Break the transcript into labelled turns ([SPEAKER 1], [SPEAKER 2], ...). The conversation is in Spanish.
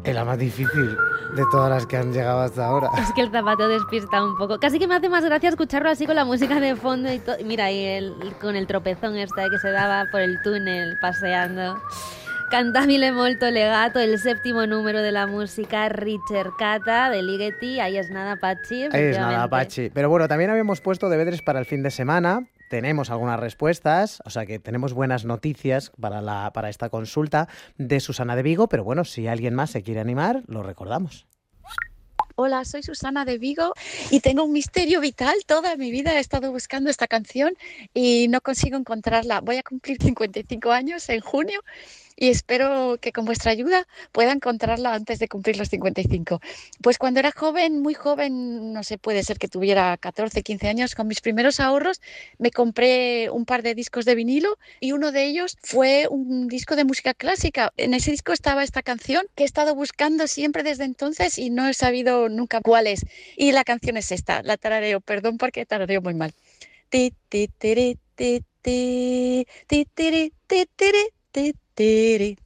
[SPEAKER 1] Es la más difícil de todas las que han llegado hasta ahora.
[SPEAKER 2] Es que el zapato despista un poco. Casi que me hace más gracia escucharlo así con la música de fondo y todo. Mira, con el tropezón que se daba por el túnel paseando. Cantabile molto legato, el séptimo número de la música ricercata de Ligeti. Ahí es nada, Pachi,
[SPEAKER 1] Ahí es nada,
[SPEAKER 2] efectivamente.
[SPEAKER 1] Pachi. Pero bueno, también habíamos puesto deberes para el fin de semana. Tenemos algunas respuestas, o sea que tenemos buenas noticias para esta consulta de Susana de Vigo, pero bueno, si alguien más se quiere animar, lo recordamos.
[SPEAKER 3] Hola, soy Susana de Vigo y tengo un misterio vital. Toda mi vida he estado buscando esta canción y no consigo encontrarla. Voy a cumplir 55 años en junio y espero que con vuestra ayuda pueda encontrarla antes de cumplir los 55. Pues cuando era joven, muy joven, no sé, puede ser que tuviera 14, 15 años, con mis primeros ahorros me compré un par de discos de vinilo y uno de ellos fue un disco de música clásica. En ese disco estaba esta canción que he estado buscando siempre desde entonces y no he sabido nunca cuál es. Y la canción es esta, la tarareo, perdón porque tarareo muy mal. Ti, ti, tiri, ti, ti, ti, tiri, ti, tiri, ti, tiri.